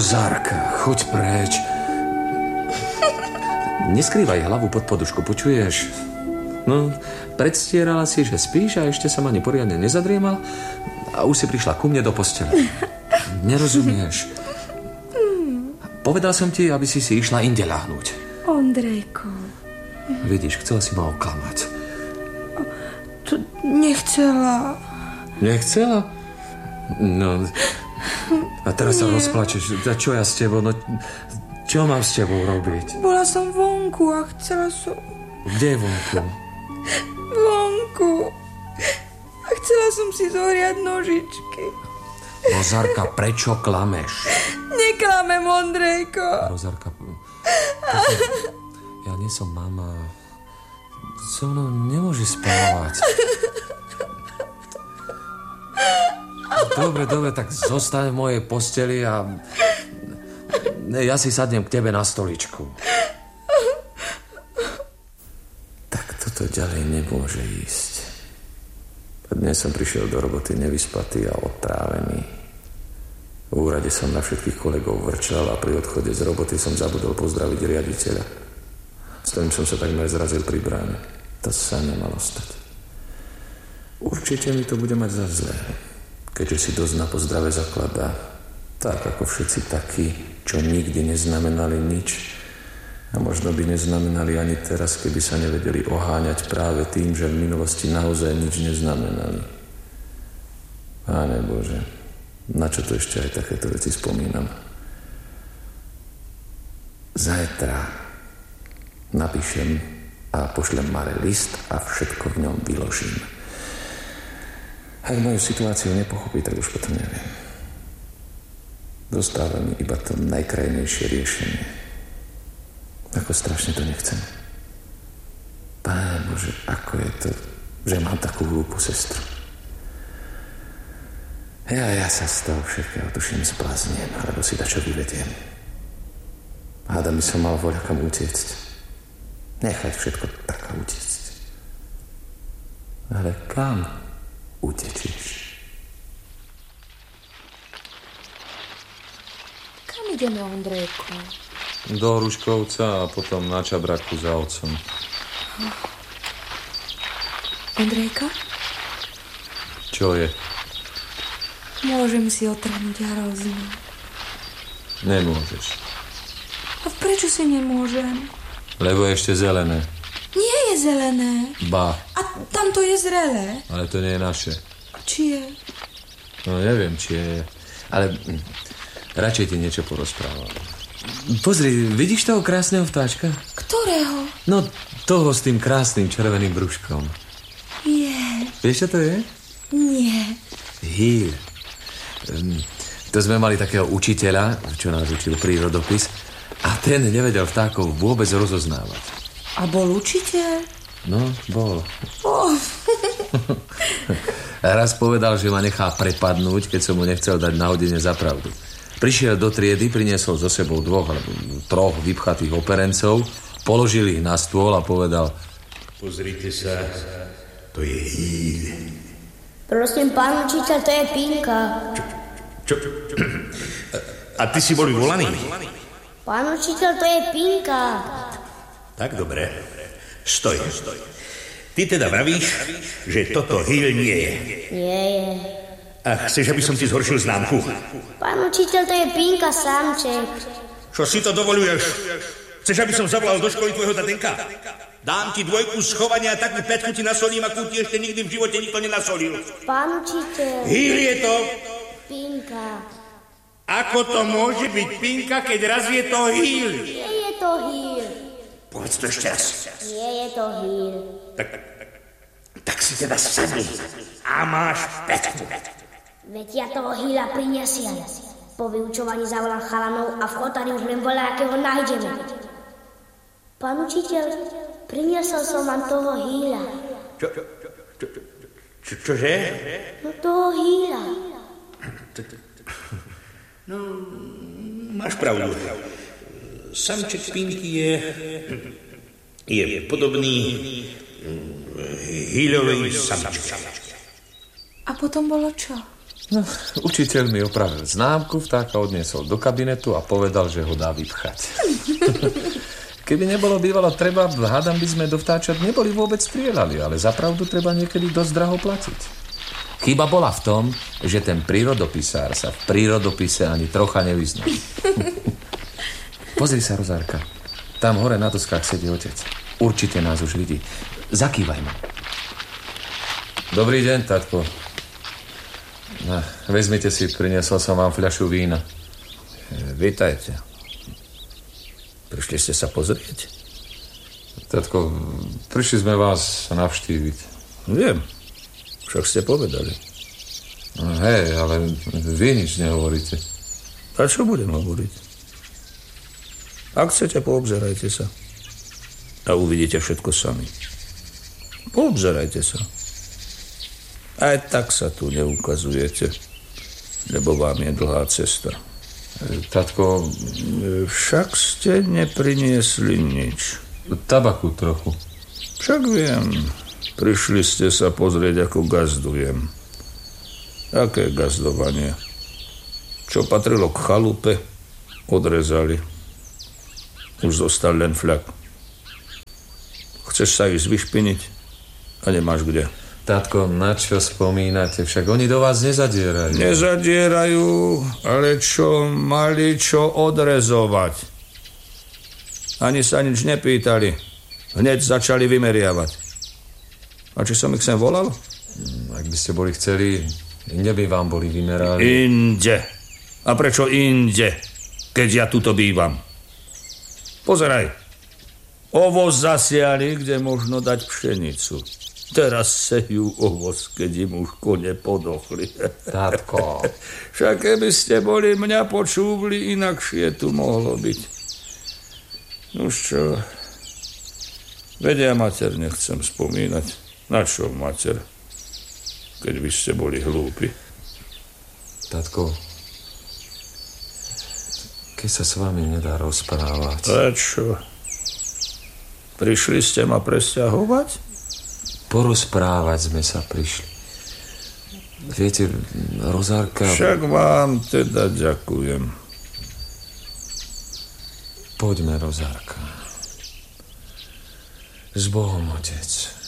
Zárka, choď preč. Neskrývaj hlavu pod podušku, počuješ? No, predstierala si, že spíš a ešte sa ma ani poriadne nezadriemal a už si prišla ku mne do postele. Nerozumieš? Povedal som ti, aby si išla inde ľahnúť. Ondrejko. Vidíš, chcela si ma oklamať. To nechcela. Nechcela? No, a teraz sa rozplačeš. Čo ja s tebou? No, čo mám s tebou robiť? Bola som vonku a chcela som... Kde vonku? Vonku. A chcela som si zohriať nožičky. Rozárka, prečo klameš? Neklamem, Ondrejko. Rozárka, ja nie som mama. So mnou nemôžeš spávať. Dobre, tak zostaň v mojej posteli a ja si sadnem k tebe na stoličku. Tak toto ďalej nemôže ísť. Dnes som prišiel do roboty nevyspatý a odtrávený. V úrade som na všetkých kolegov vrčal a pri odchode z roboty som zabudol pozdraviť riaditeľa. S ktorým som sa takmer zrazil pri bráne. To sa nemalo stať. Určite mi to bude mať za zlé, keďže si dosť na pozdrave zakladá. Tak ako všetci takí, čo nikdy neznamenali nič a možno by neznamenali ani teraz, keby sa nevedeli oháňať práve tým, že v minulosti naozaj nič neznamenali. Páne Bože, na čo to ešte aj takéto veci spomínam? Zajtra napíšem a pošlem Mare list a všetko v ňom vyložím. Ak moju situáciu nepochopí, tak už potom neviem. Zostáva mi iba to najkrajnejšie riešenie. Ako strašne to nechcem. Páne Bože, ako je to, že mám takú hlúpu sestru. Ja sa z toho všetkého tuším zbláznem, alebo si dačo vyvediem. Hádam by som mal voľakam utiecť. Nechať všetko tak a utiecť. Ale kam utečieš? Kam ideme, Ondrejko? Do Hruškovca a potom na Čabraku za otcom. Ondrejka? Čo je? Môžem si otrhnúť hrozno. Nemôžeš. A prečo si nemôžem? Lebo je ešte zelené. Nie je zelené. Ba. A tam to je zrelé. Ale to nie je naše. Či je? No neviem, či je. Ale radšej ti niečo porozprávam. Pozri, vidíš toho krásneho vtáčka? Ktorého? No, toho s tým krásnym červeným brúškom. Je. Vieš, čo to je? Nie. Hýl. To sme mali takého učiteľa, čo nás učil prírodopis, a ten nevedel vtákov vôbec rozoznávať. A bol učiteľ? No, bol. Oh. Raz povedal, že ma nechá prepadnúť, keď som mu nechcel dať na hodine za pravdu. Prišiel do triedy, priniesol so sebou 2 alebo 3 vypchatých operencov, položil ich na stôl a povedal: Pozrite sa, to je hýl. Prosím, pán učiteľ, to je Pinka. Čo? A ty si bol volaný? Pán učiteľ, to je Pinka. Tak dobre. Stoj. Ty teda vravíš, že toto hýl nie je. Nie je. A chceš, aby som ti zhoršil známku? Pán učiteľ, to je Pinka samček. Čo si to dovoluješ? Chceš, aby som zavolal do školy tvojho tatenka? Dám ti 2 schovania a takú 5 ti nasolím, akú ti ešte nikdy v živote nikto nenasolil. Pán učiteľ. Hýl je to. Pinka. Ako to môže byť Pinka, keď raz je to hýl? Nie je to hýl. Povedz to ešte raz. Nie je to hýl. Tak si teda sadni a máš 5. Veď ja toho hýla priniesiem. Po vyučovaní zavolám chalanov a v chotári už len voľa, akého nájdeme. Pán učiteľ, priniesol som vám toho hýla. Čože? No toho hýla. No, máš pravdu. Samček Pinky je podobný hýľovej samčke. A potom bolo čo? No, učiteľ mi opravil známku, vtáka odniesol do kabinetu a povedal, že ho dá vypchať. Keby nebolo bývalo treba, hádam by sme do vtáčat neboli vôbec strieľali, ale za pravdu treba niekedy dosť draho platiť. Chyba bola v tom, že ten prírodopisár sa v prírodopise ani trocha nevyznal. Pozri sa, Rozárka. Tam hore na doskách sedí otec. Určite nás už vidí. Zakývaj mu. Dobrý deň, tatko. Vezmite si, priniesol som vám fľašu vína. Vítajte. Prišli ste sa pozrieť? Tatko, prišli sme vás navštíviť. Viem, však ste povedali. No, hej, ale vy nič nehovoríte. A čo budem hovoriť? Ak chcete, poobzerajte sa. A uvidíte všetko sami. Poobzerajte sa. Aj tak sa tu neukazujete, lebo vám je dlhá cesta. Tatko... Však ste nepriniesli nič. Tabaku trochu. Však viem. Prišli ste sa pozrieť, ako gazdujem. Aké gazdovanie? Čo patrilo k chalupe, odrezali. Už zostal len fľak. Chceš sa ísť vyšpiniť a nemáš kde. Tátko, na čo spomínate? Však oni do vás nezadierajú. Nezadierajú, ale čo mali čo odrezovať. Ani sa nič nepýtali. Hneď začali vymeriavať. A či som ich sem volal? Ak by ste boli chceli, inde by vám boli vymerali. Inde. A prečo inde, keď ja tuto bývam? Pozeraj. Ovoz zasiali, kde možno dať pšenicu. Teraz sejú ovoz, keď im už kone podochli. Tátko. Však keby ste boli mňa počúvli, inakšie tu mohlo byť. Nuž čo, vedia mater nechcem spomínať. Na čo mater, keď by ste boli hlúpi? Tátko, keď sa s vami nedá rozprávať. A čo? Prišli ste ma presťahovať? Porozprávať sme sa prišli. Viete, Rozárka... Však vám teda ďakujem. Poďme, Rozárka. S Bohom, otec.